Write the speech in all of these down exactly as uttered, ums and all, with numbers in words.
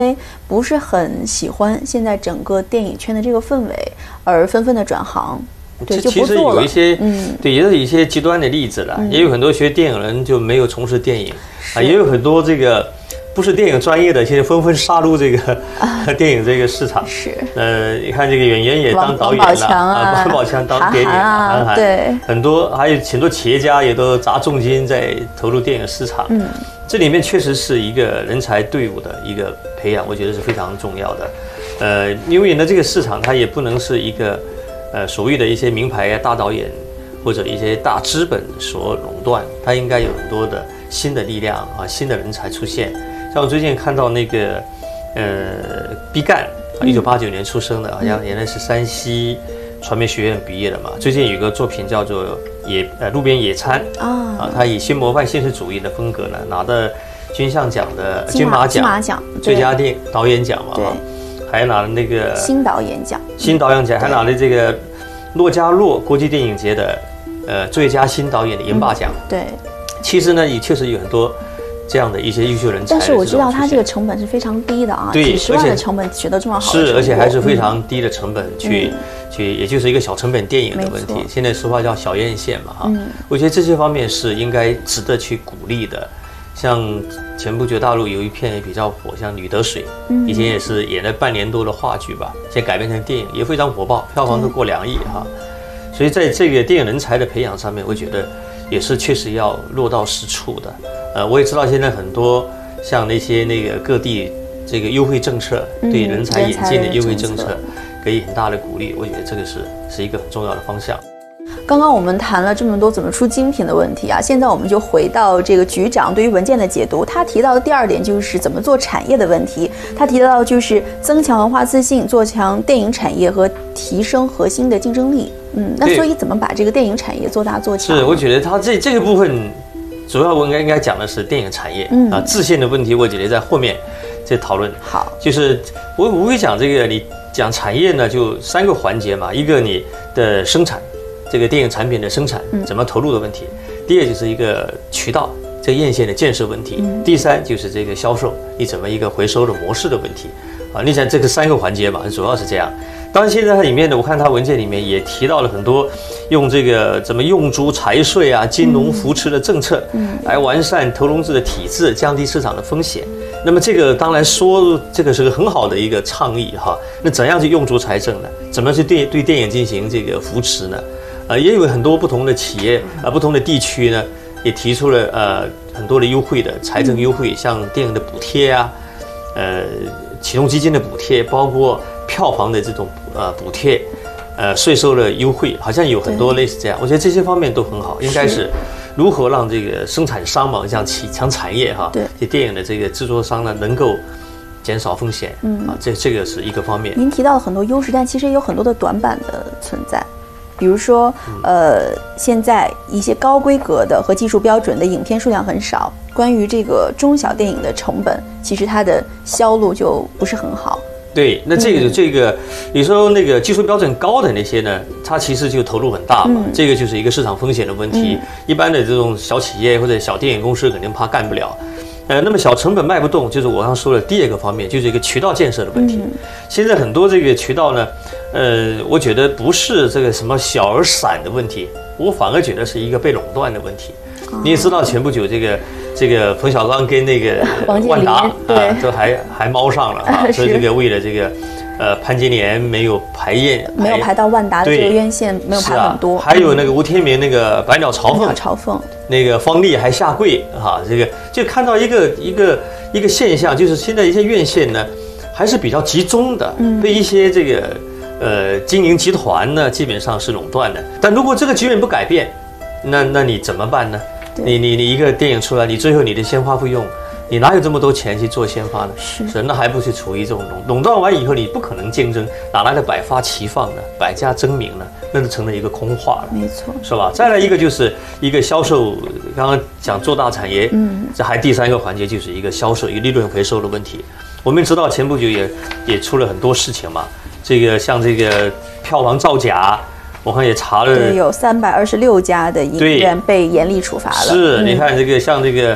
不是很喜欢现在整个电影圈的这个氛围，而纷纷的转行。对，就不做了。 其实有一些，嗯，对，也有一些极端的例子了，嗯、也有很多学电影人就没有从事电影，啊，也有很多这个不是电影专业的，现在纷纷杀入这个、啊、电影这个市场。 是， 呃，你看这个演员也当导演了， 啊， 王宝强当电影， 韩寒，对， 很多还有很多企业家也都砸重金在投入电影市场。嗯，这里面确实是一个人才队伍的一个培养，我觉得是非常重要的。呃，因为呢，这个市场它也不能是一个。呃，所谓的一些名牌大导演或者一些大资本所垄断，它应该有很多的新的力量啊，新的人才出现。像我最近看到那个，呃，毕赣，一九八九年出生的，好像原来是山西传媒学院毕业的嘛。最近有个作品叫做《野呃路边野餐》啊，他以新模范现实主义的风格呢，拿的金像奖的金马奖、金马奖最佳电导演奖嘛。还拿了那个新导演奖， 新导演奖还拿了这个洛迦诺国际电影节的呃最佳新导演的银霸奖。 嗯、对， 其实呢也确实有很多这样的一些优秀人才。 但是我知道他这个成本是非常低的啊， 对， 几十万的成本取得这么好的是，而且还是非常低的成本去、嗯、去，也就是一个小成本电影的问题。现在俗话叫小院线嘛哈、嗯，我觉得这些方面是应该值得去鼓励的。像前不久大陆有一片也比较火，像《女得水》，以前也是演了半年多的话剧吧，现在改编成电影也非常火爆，票房都过两亿哈。所以在这个电影人才的培养上面，我觉得也是确实要落到实处的。呃，我也知道现在很多像那些那个各地这个优惠政策，对人才引进的优惠政策给予很大的鼓励，我觉得这个是是一个很重要的方向。 刚刚我们谈了这么多怎么出精品的问题啊，现在我们就回到这个局长对于文件的解读。他提到的第二点就是怎么做产业的问题。他提到就是增强文化自信，做强电影产业和提升核心的竞争力。嗯，那所以怎么把这个电影产业做大做强？ 是，我觉得他这这个部分主要我应该应该讲的是电影产业、嗯、啊，自信的问题，我觉得在后面再讨论。 好， 就是我我会讲这个，你讲产业呢，就三个环节嘛，一个你的生产。这个电影产品的生产怎么投入的问题，嗯、第二就是一个渠道这个院线的建设问题，嗯、第三就是这个销售你怎么一个回收的模式的问题啊。你想这个三个环节嘛，主要是这样。当然现在它里面呢，我看它文件里面也提到了很多用这个怎么用足财税啊、金融扶持的政策，嗯、来完善投融资的体制，降低市场的风险。那么这个当然说这个是个很好的一个倡议哈。那怎样去用足财政呢？怎么去对对电影进行这个扶持呢？呃，也有很多不同的企业啊、呃，不同的地区呢，也提出了呃很多的优惠的财政优惠，像电影的补贴啊，呃，启动基金的补贴，包括票房的这种呃补贴，呃，税收的优惠，好像有很多类似这样。我觉得这些方面都很好，应该是如何让这个生产商嘛，像企强产业哈，对，这电影的这个制作商呢，能够减少风险，嗯啊，这这个是一个方面。 您提到了很多优势，但其实也有很多的短板的存在。比如说，呃，现在一些高规格的和技术标准的影片数量很少，关于这个中小电影的成本，其实它的销路就不是很好。 对，那这个、嗯、这个，你说那个技术标准高的那些呢，它其实就投入很大嘛，嗯、这个就是一个市场风险的问题。嗯、一般的这种小企业或者小电影公司肯定怕干不了。呃，那么小成本卖不动，就是我刚说的第二个方面，就是一个渠道建设的问题。嗯、现在很多这个渠道呢，呃，我觉得不是这个什么小而散的问题，我反而觉得是一个被垄断的问题。哦、你也知道，前不久这个这个冯小刚跟那个万达啊，都还还猫上了啊，所以这个为了这个。呃，潘金莲没有排验， 没有排到万达的这个院线，没有排很多。 啊、还有那个吴天明那个百鸟朝凤， 朝凤， 那个方丽还下跪哈、啊，这个就看到一个一个一个现象，就是现在一些院线呢还是比较集中的，嗯、被一些这个呃经营集团呢基本上是垄断的。但如果这个局面不改变，那那你怎么办呢？你你你一个电影出来，你最后你的先发费用。你哪有这么多钱去做先发呢？是，是那还不是处于这种垄垄断完以后，你不可能竞争，哪来的百花齐放呢？百家争鸣呢？那就成了一个空话了， 没错， 是吧？再来一个就是一个销售，刚刚讲做大产业，嗯，这还第三个环节就是一个销售，一个利润回收的问题。我们知道前不久也也出了很多事情嘛，这个像这个票房造假。我看也查了， 对，有三百二十六家的影院被严厉处罚了。 是，嗯、你看这个像这个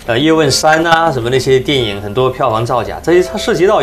呃《叶问三》啊什么那些电影很多票房造假，这些它涉及到